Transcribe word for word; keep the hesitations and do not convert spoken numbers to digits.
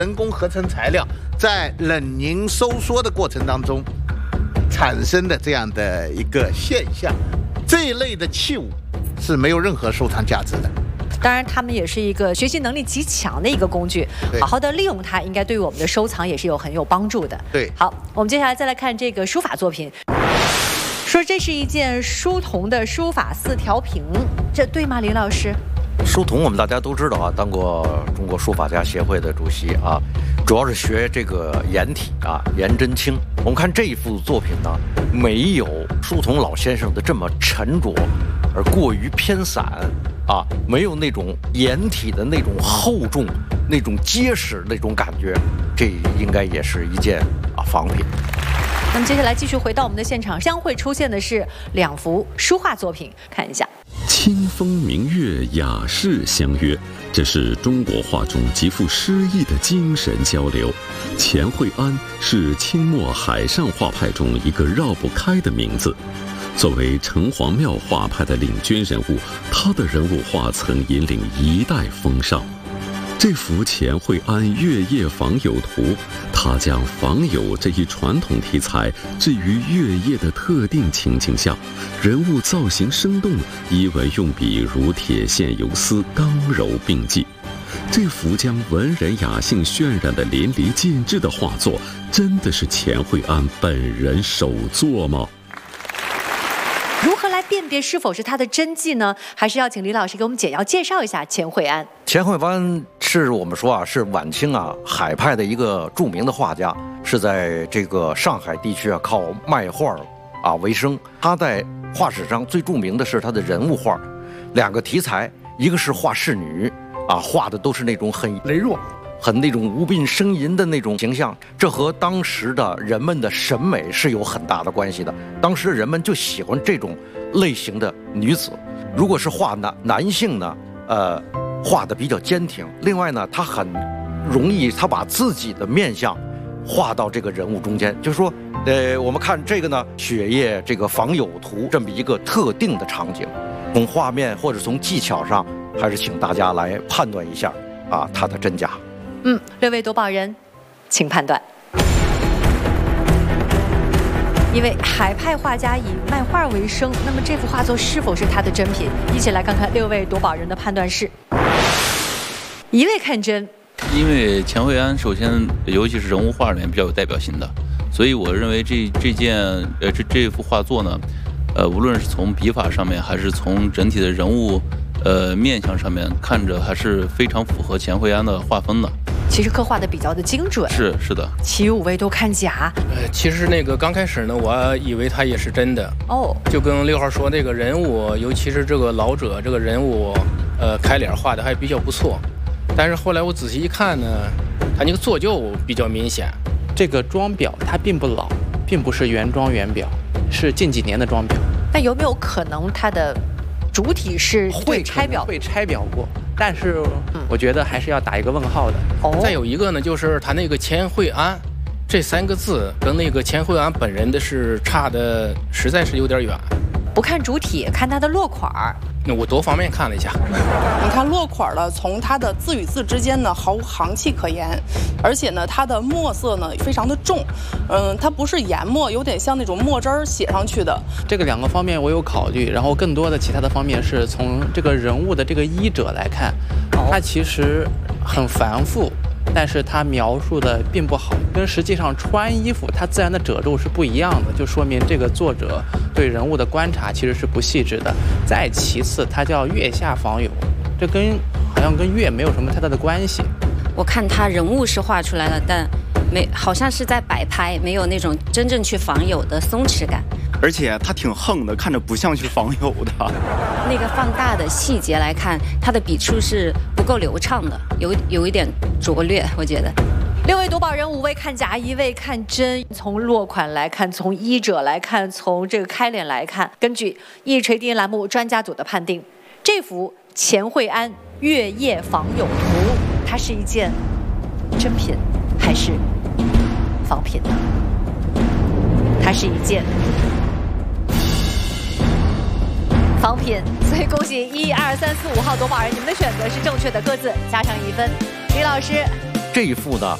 人工合成材料在冷凝收缩的过程当中产生的这样的一个现象，这一类的器物是没有任何收藏价值的。 当然，它们也是一个学习能力极强的一个工具，好好的利用它，应该对于我们的收藏也是有很有帮助的。 对， 好，我们接下来再来看这个书法作品，说这是一件书童的书法四条屏，这对吗，林老师？ 书童我们大家都知道啊，当过中国书法家协会的主席啊，主要是学这个颜体啊，颜真卿。我们看这一幅作品呢，没有书童老先生的这么沉着而过于偏散啊，没有那种颜体的那种厚重、那种结实那种感觉，这应该也是一件啊仿品。 那么接下来继续回到我们的现场，将会出现的是两幅书画作品，看一下。 清风明月，雅士相约，这是中国画中极富诗意的精神交流。钱惠安是清末海上画派中一个绕不开的名字。作为城隍庙画派的领军人物，他的人物画曾引领一代风尚。这幅钱惠安月夜访友图，他将访友这一传统题材置于月夜的特定情境下，人物造型生动，仪文用笔如铁线游丝，刚柔并济。这幅将文人雅兴渲染得淋漓尽致的画作，真的是钱惠安本人手作吗？ 如何来辨别是否是他的真迹呢？还是要请李老师给我们简要介绍一下钱惠安。 钱惠安是我们说啊，是晚清啊海派的一个著名的画家，是在这个上海地区啊靠卖画啊为生。他在画史上最著名的是他的人物画，两个题材，一个是画仕女啊，画的都是那种很羸弱、很那种无病呻吟的那种形象，这和当时的人们的审美是有很大的关系的。当时人们就喜欢这种类型的女子。如果是画男男性呢，呃，画的比较坚挺。另外呢，他很容易，他把自己的面相画到这个人物中间，就是说，呃，我们看这个呢，雪夜这个访友图这么一个特定的场景，从画面或者从技巧上，还是请大家来判断一下啊，它的真假。 嗯，六位夺宝人，请判断。一位海派画家以卖画为生，那么这幅画作是否是他的真品？一起来看看六位夺宝人的判断是。一位看真， 因为钱惠安首先，尤其是人物画里面比较有代表性的，所以我认为这这件呃这这幅画作呢，呃无论是从笔法上面，还是从整体的人物呃面相上面，看着还是非常符合钱惠安的画风的。 其实刻画的比较的精准， 是是的。 其余五位都看假。 呃，其实那个刚开始呢，我以为他也是真的哦， 就跟六号说，这个人物，尤其是这个老者这个人物，呃，开脸画的还比较不错。但是后来我仔细一看呢，他那个做旧比较明显。 这个装裱它并不老，并不是原装原裱，是近几年的装裱。 那有没有可能它的主体是对拆裱？ 会拆裱过，但是我觉得还是要打一个问号的。 哦， 再有一个呢，就是他那个钱惠安这三个字跟那个钱惠安本人的是差的实在是有点远。 不看主体，看它的落款儿。 那我多方面看了一下， 你看落款呢，从它的字与字之间呢毫无行气可言，而且呢它的墨色呢非常的重，嗯，它不是研墨，有点像那种墨汁儿写上去的。 这个两个方面我有考虑，然后更多的其他的方面是从这个人物的这个衣褶来看，它其实很繁复。但是它描述的并不好，跟实际上穿衣服它自然的褶皱是不一样的，就说明这个作者对人物的观察其实是不细致的。再其次，它叫月下访友，这跟好像跟月没有什么太大的关系。 我看他人物是画出来了，但没好像是在摆拍，没有那种真正去访友的松弛感。 而且他挺横的，看着不像去访友的。 那个放大的细节来看，他的笔触是不够流畅的，有有一点拙劣，我觉得。 六位夺宝人，五位看假，一位看真。从落款来看，从衣褶来看，从这个开脸来看，根据一锤定音栏目专家组的判定，这幅钱惠安月夜访友图，它是一件真品还是仿品呢？它是一件仿品，所以恭喜一二三四五号夺宝人，你们的选择是正确的，各自加上一分。李老师， 这一幅呢